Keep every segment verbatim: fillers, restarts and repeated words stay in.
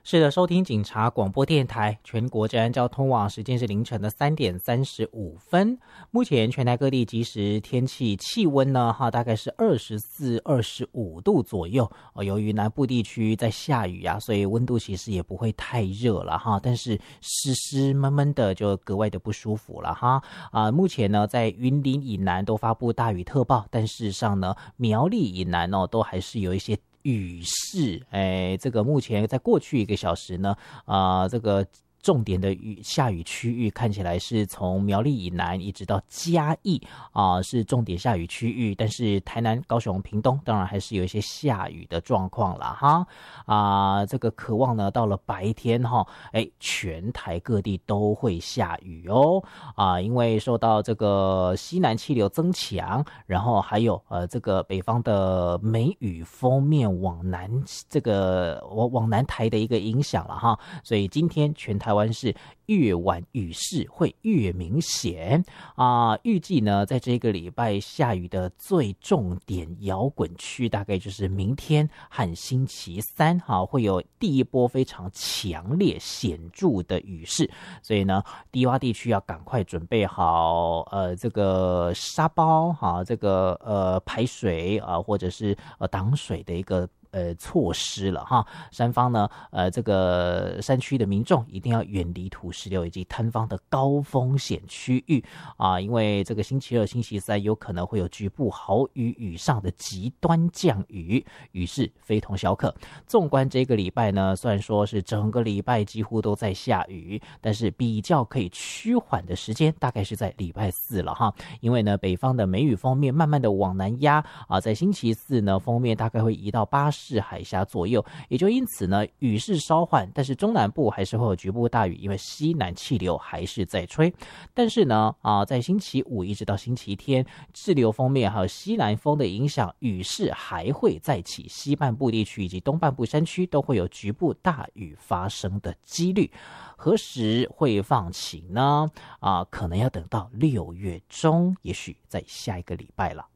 是的，收听警察广播电台全国治安交通网，时间是凌晨的三点三十五分。目前全台各地即时天气气温呢，哈，大概是二十四、二十五度左右。哦，由于南部地区在下雨啊，所以温度其实也不会太热了哈，但是湿湿闷闷的就格外的不舒服了哈。啊，目前呢，在云林以南都发布大雨特报，但事实上呢，苗栗以南哦，都还是有一些雨势。哎，这个目前在过去一个小时呢，啊、呃，这个重点的雨下雨区域看起来是从苗栗以南一直到嘉义啊、呃，是重点下雨区域。但是台南、高雄、屏东当然还是有一些下雨的状况啦哈啊、呃，这个渴望呢到了白天哈，哎，全台各地都会下雨哦啊、呃，因为受到这个西南气流增强，然后还有呃这个北方的梅雨锋面往南这个往往南台的一个影响了哈，所以今天全台。台湾是越晚雨势会越明显啊、呃，预计呢，在这个礼拜下雨的最重点摇滚区，大概就是明天和星期三哈、啊，会有第一波非常强烈显著的雨势，所以呢，低洼地区要赶快准备好呃这个沙包哈、啊，这个呃排水啊，或者是呃挡水的一个。呃，措施了哈，山方呢，呃，这个山区的民众一定要远离土石流以及坍方的高风险区域啊，因为这个星期二、星期三有可能会有局部豪雨以上的极端降雨，雨势非同小可。纵观这个礼拜呢，虽然说是整个礼拜几乎都在下雨，但是比较可以趋缓的时间大概是在礼拜四了哈，因为呢，北方的梅雨锋面慢慢的往南压啊，在星期四呢，锋面大概会移到巴士是海峡左右，也就因此呢，雨势稍缓，但是中南部还是会有局部大雨，因为西南气流还是在吹。但是呢，啊，在星期五一直到星期天，滞留锋面还有西南风的影响，雨势还会再起，西半部地区以及东半部山区都会有局部大雨发生的几率。何时会放晴呢？啊，可能要等到六月中，也许在下一个礼拜了。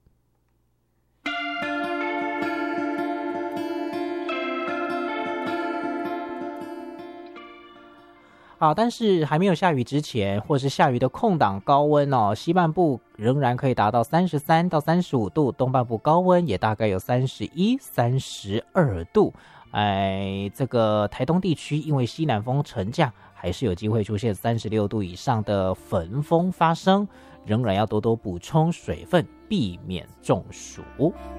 好，但是还没有下雨之前，或是下雨的空档高温哦，西半部仍然可以达到三十三到三十五度，东半部高温也大概有三十一、三十二度。哎，这个台东地区因为西南风沉降，还是有机会出现三十六度以上的焚风发生，仍然要多多补充水分，避免中暑。